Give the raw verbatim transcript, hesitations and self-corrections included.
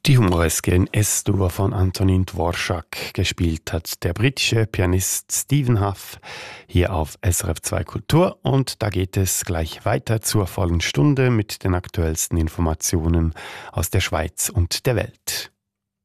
Die humoreske in S-Dur von Antonin Dvorak gespielt hat der britische Pianist Stephen Hough hier auf S R F zwei Kultur, und da geht es gleich weiter zur vollen Stunde mit den aktuellsten Informationen aus der Schweiz und der Welt.